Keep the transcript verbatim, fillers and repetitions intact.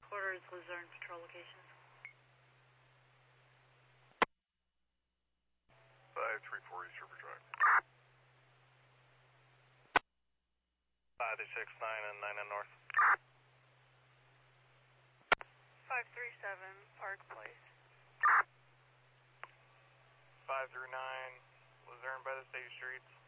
quarters, Luzerne patrol locations. five three four East River Drive. five three six nine and nine and north. five three seven Park Place. five through nine, Luzerne by the state streets.